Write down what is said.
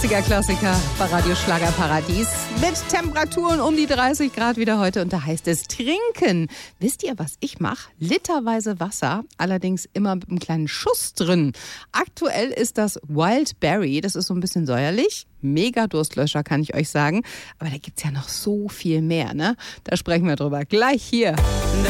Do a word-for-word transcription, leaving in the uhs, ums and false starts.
achtziger-Klassiker bei Radio Schlagerparadies mit Temperaturen um die dreißig Grad wieder heute. Und da heißt es trinken. Wisst ihr, was ich mache? Literweise Wasser, allerdings immer mit einem kleinen Schuss drin. Aktuell ist das Wild Berry. Das ist so ein bisschen säuerlich. Mega Durstlöscher, kann ich euch sagen. Aber da gibt's ja noch so viel mehr, ne? Da sprechen wir drüber. Gleich hier.